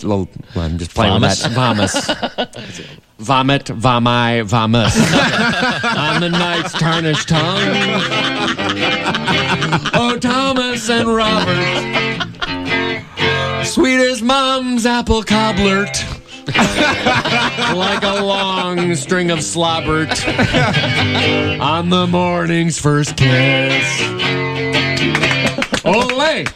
I'm just playing with that. Vamus. Vomit, vami, vamus. On the night's tarnished tongue. Oh, Thomas and Robert. Sweet as mom's apple cobblert. Like a long string of slobbert. On the morning's first kiss. Olé!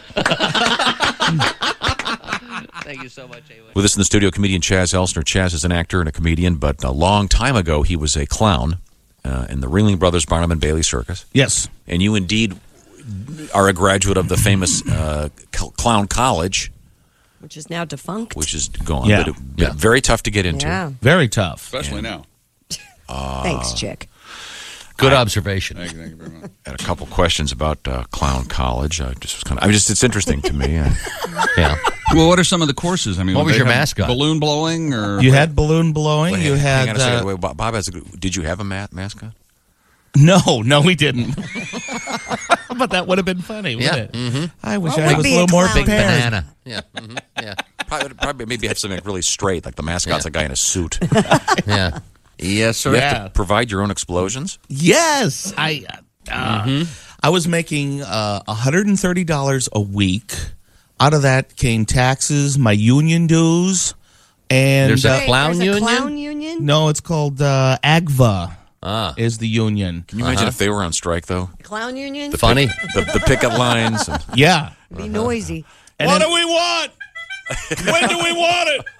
Thank you so much, Ava. With us in the studio, comedian Chaz Elsner. Chaz is an actor and a comedian, but a long time ago he was a clown in the Ringling Brothers Barnum and Bailey Circus. Yes. And you indeed are a graduate of the famous Clown College, which is now defunct. which is gone. Yeah. But very tough to get into. Yeah. Very tough. Especially now. Thanks, Chick. Good observation. Thank you very much. Had a couple questions about Clown College. It's interesting to me. Yeah. Well, what are some of the courses? I mean, What was they your have mascot? Balloon blowing, or You had balloon blowing. Wait, You hang had on a second. Wait, Bob has did you have a mascot? no, we didn't. But that would have been funny, wouldn't it? I wish What I would was a be little a more clown? prepared. Banana. Yeah. Yeah. Probably maybe have something really straight, like the mascot's a guy in a suit. Yeah. Yes, sir. You have to provide your own explosions. Yes, I was making $130 a week. Out of that came taxes, my union dues, and There's a clown There's union? a clown union? no, it's called AGVA. Is the union? Can you imagine if they were on strike, though? Clown union? Funny. The picket lines. And, Yeah. Be noisy. And what then- do we want? When do we want it?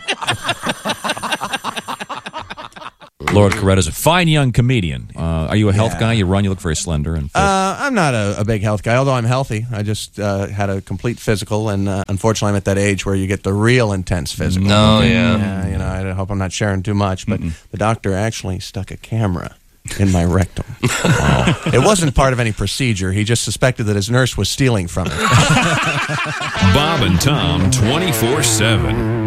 Lord Coretta's a fine young comedian. Are you a health guy? You look very slender and fit. I'm not a big health guy, although I'm healthy. I just had a complete physical, and unfortunately, I'm at that age where you get the real intense physical. No, yeah. I hope I'm not sharing too much, but the doctor actually stuck a camera in my rectum. It wasn't part of any procedure. He just suspected that his nurse was stealing from him. Bob and Tom 24/7.